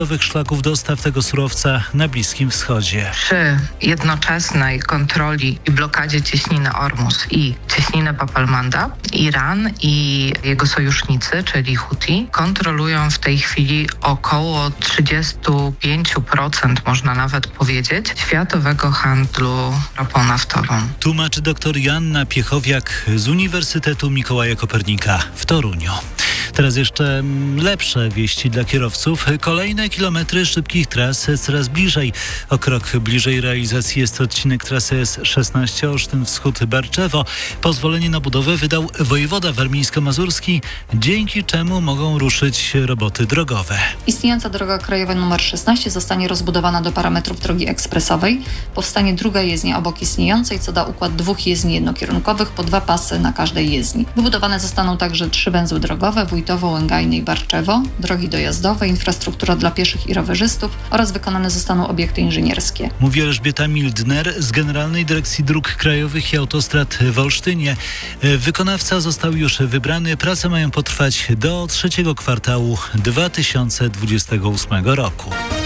szlaków dostaw tego surowca na Bliskim Wschodzie. Przy jednoczesnej kontroli i blokadzie cieśniny Ormus i cieśniny Bab el-Mandab, Iran i jego sojusznicy, czyli Huti, kontrolują w tej chwili około 35%, można nawet powiedzieć, światowego handlu ropą naftową. Tłumaczy dr Joanna Piechowiak z Uniwersytetu Mikołaja Kopernika w Toruniu. Teraz jeszcze lepsze wieści dla kierowców. Kolejne kilometry szybkich tras coraz bliżej. O krok bliżej realizacji jest odcinek trasy S16 Olsztyn Wschód-Barczewo. Pozwolenie na budowę wydał wojewoda warmińsko-mazurski, dzięki czemu mogą ruszyć roboty drogowe. Istniejąca droga krajowa nr 16 zostanie rozbudowana do parametrów drogi ekspresowej. Powstanie druga jezdnia obok istniejącej, co da układ 2 jezdni jednokierunkowych po 2 pasy na każdej jezdni. Wybudowane zostaną także 3 węzły drogowe, Wójtowo, Łęgajne i Barczewo, drogi dojazdowe, infrastruktura dla pieszych i rowerzystów oraz wykonane zostaną obiekty inżynierskie. Mówi Elżbieta Mildner z Generalnej Dyrekcji Dróg Krajowych i Autostrad w Olsztynie. Wykonawca został już wybrany. Prace mają potrwać do 3. kwartału 2028 roku.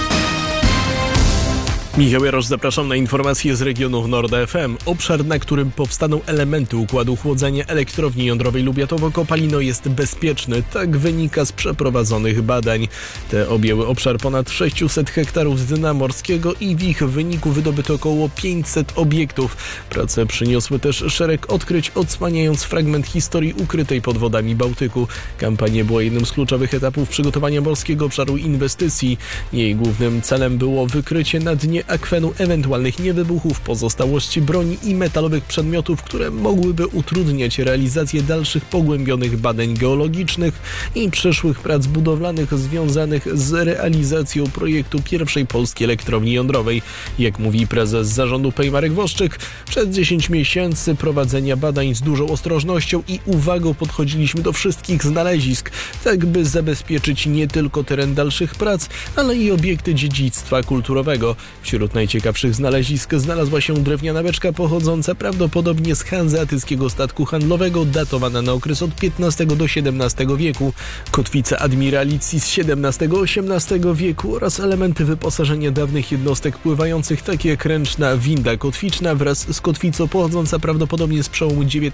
Michał Jarosz, zapraszam na informacje z regionu Nord FM. Obszar, na którym powstaną elementy układu chłodzenia elektrowni jądrowej Lubiatowo-Kopalino jest bezpieczny. Tak wynika z przeprowadzonych badań. Te objęły obszar ponad 600 hektarów dna morskiego i w ich wyniku wydobyto około 500 obiektów. Prace przyniosły też szereg odkryć, odsłaniając fragment historii ukrytej pod wodami Bałtyku. Kampania była jednym z kluczowych etapów przygotowania morskiego obszaru inwestycji. Jej głównym celem było wykrycie na dnie akwenu ewentualnych niewybuchów, pozostałości broni i metalowych przedmiotów, które mogłyby utrudniać realizację dalszych pogłębionych badań geologicznych i przyszłych prac budowlanych związanych z realizacją projektu pierwszej polskiej elektrowni jądrowej. Jak mówi prezes zarządu PEI Marek Woszczyk, przez 10 miesięcy prowadzenia badań z dużą ostrożnością i uwagą podchodziliśmy do wszystkich znalezisk, tak by zabezpieczyć nie tylko teren dalszych prac, ale i obiekty dziedzictwa kulturowego. Wśród najciekawszych znalezisk znalazła się drewniana beczka pochodząca prawdopodobnie z hanzeatyckiego statku handlowego, datowana na okres od XV do XVII wieku, kotwica admiralicji z XVII-XVIII wieku oraz elementy wyposażenia dawnych jednostek pływających, takie jak ręczna winda kotwiczna wraz z kotwicą pochodząca prawdopodobnie z przełomu XIX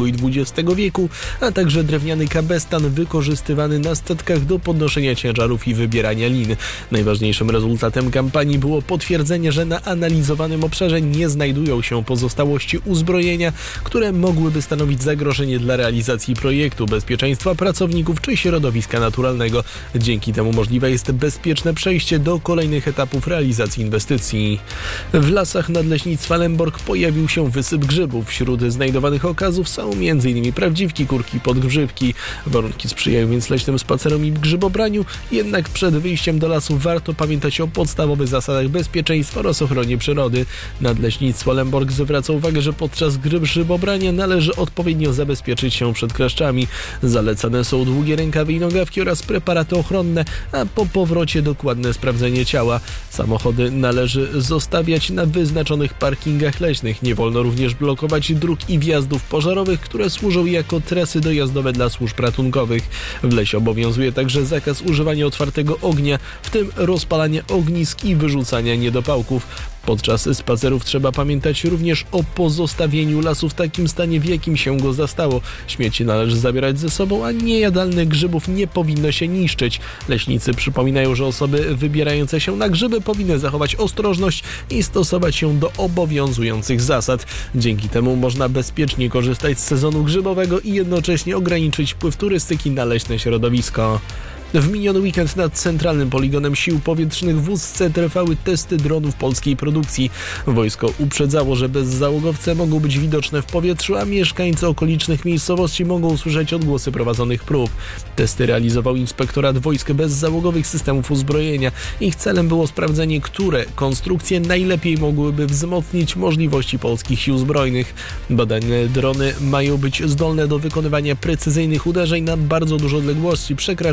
i XX wieku, a także drewniany kabestan wykorzystywany na statkach do podnoszenia ciężarów i wybierania lin. Najważniejszym rezultatem kampanii było potwierdzenie, że na analizowanym obszarze nie znajdują się pozostałości uzbrojenia, które mogłyby stanowić zagrożenie dla realizacji projektu, bezpieczeństwa pracowników czy środowiska naturalnego. Dzięki temu możliwe jest bezpieczne przejście do kolejnych etapów realizacji inwestycji. W lasach nadleśnictwa Lęborg pojawił się wysyp grzybów. Wśród znajdowanych okazów są m.in. prawdziwki, kurki, podgrzybki. Warunki sprzyjają więc leśnym spacerom i grzybobraniu, jednak przed wyjściem do lasu warto pamiętać o podstawowych zasadach bezpieczeństwa oraz ochronie przyrody. Nadleśnictwo Lęborg zwraca uwagę, że podczas grzybobrania należy odpowiednio zabezpieczyć się przed kleszczami. Zalecane są długie rękawy i nogawki oraz preparaty ochronne, a po powrocie dokładne sprawdzenie ciała. Samochody należy zostawiać na wyznaczonych parkingach leśnych. Nie wolno również blokować dróg i wjazdów pożarowych, które służą jako trasy dojazdowe dla służb ratunkowych. W lesie obowiązuje także zakaz używania otwartego ognia, w tym rozpalania ognisk i wyrzucania niedopałków. Podczas spacerów trzeba pamiętać również o pozostawieniu lasu w takim stanie, w jakim się go zastało. Śmieci należy zabierać ze sobą, a niejadalnych grzybów nie powinno się niszczyć. Leśnicy przypominają, że osoby wybierające się na grzyby powinny zachować ostrożność i stosować się do obowiązujących zasad. Dzięki temu można bezpiecznie korzystać z sezonu grzybowego i jednocześnie ograniczyć wpływ turystyki na leśne środowisko. W miniony weekend nad centralnym poligonem sił powietrznych w Ustce trwały testy dronów polskiej produkcji. Wojsko uprzedzało, że bezzałogowce mogą być widoczne w powietrzu, a mieszkańcy okolicznych miejscowości mogą usłyszeć odgłosy prowadzonych prób. Testy realizował Inspektorat Wojsk Bezzałogowych Systemów Uzbrojenia. Ich celem było sprawdzenie, które konstrukcje najlepiej mogłyby wzmocnić możliwości polskich sił zbrojnych. Badane drony mają być zdolne do wykonywania precyzyjnych uderzeń na bardzo duże odległości, przekraczające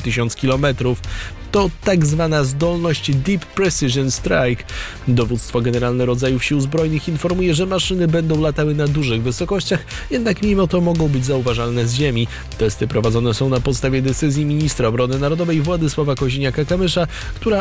1000 km. To tak zwana zdolność Deep Precision Strike. Dowództwo Generalne Rodzajów Sił Zbrojnych informuje, że maszyny będą latały na dużych wysokościach, jednak mimo to mogą być zauważalne z ziemi. Testy prowadzone są na podstawie decyzji ministra obrony narodowej Władysława Kosiniaka-Kamysza, która